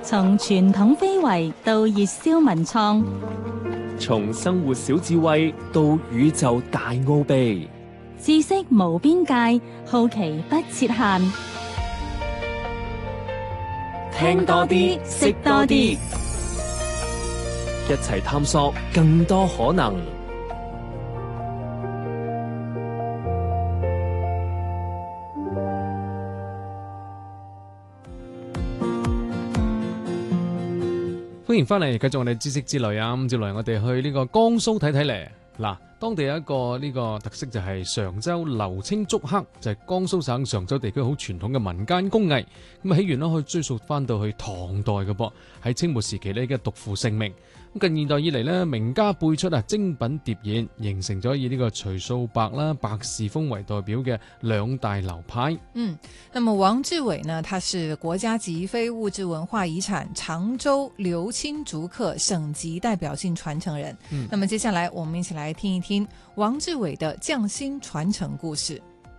從傳統非遺到熱銷文創， 從生活小智慧到宇宙大奧秘， 知識無邊界，好奇不設限。 聽多啲，識多啲，一齊探索更多可能。 歡迎翻嚟，繼續我哋知識之旅啊！咁接落嚟我哋去呢個江蘇睇睇嚟。嗱，當地有一個呢個特色就係常州流青竹刻，就係江蘇省常州地區好傳統嘅民間工藝。咁起源可以追溯翻到去唐代嘅噃，喺清末時期呢嘅獨負盛名。咁近現代以嚟呢，名家輩出啊，精品疊現，形成咗以呢個徐素白啦、白氏風為代表嘅兩大流派。 那麼王志偉呢，他是國家級非物質文化遺產常州流青竹刻省級代表性傳承人。那麼接下來我們一起來聽一聽王志偉的匠心傳承故事。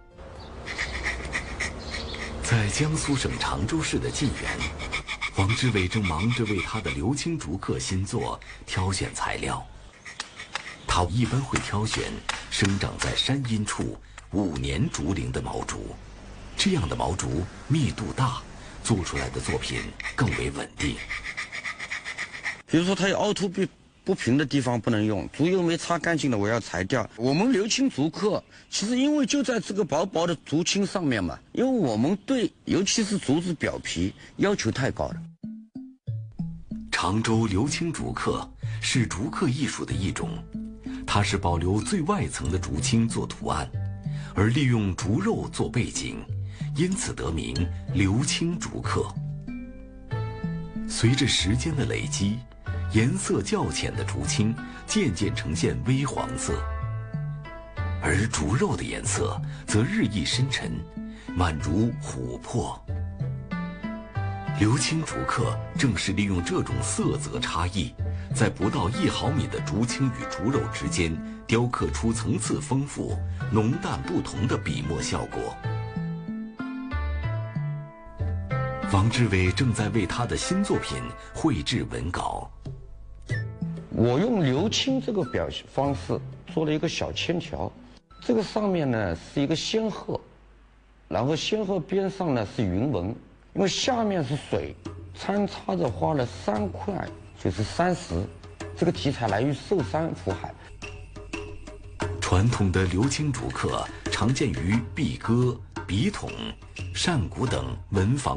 在江蘇省常州市的晉源，王志偉正忙着為他的流青竹刻新作挑選材料。他一般會挑選生長在山陰處5年竹齡的毛竹，這樣的毛竹密度大，做出來的作品更為穩定。 比如說它有凹凸不平的地方不能用，竹又沒擦乾淨的我要裁掉。我們流青竹刻其實因為就在這個薄薄的竹青上面嘛，因為我們對尤其是竹子表皮要求太高了。 常州流青竹刻是竹刻藝術的一種，它是保留最外層的竹青做圖案，而利用竹肉做背景，因此得名流青竹刻。隨着時間的累積，顏色較淺的竹青漸漸呈現微黃色，而竹肉的顏色則日益深沉，宛如琥珀。流青竹刻正是利用這種色澤差異，在不到1毫米的竹青與竹肉之間雕刻出層次豐富、濃淡不同的筆墨效果。王志偉正在為他的新作品繪製文稿。 我用流青這個表現方式做了一個小鉛條，這個上面呢是一個仙鶴，然後仙鶴邊上呢是雲紋，因為下面是水，參差着畫了3塊，就是山石。這個題材來於壽山福海。 傳統的流青竹刻常見於壁鴿、筆筒、扇骨等文房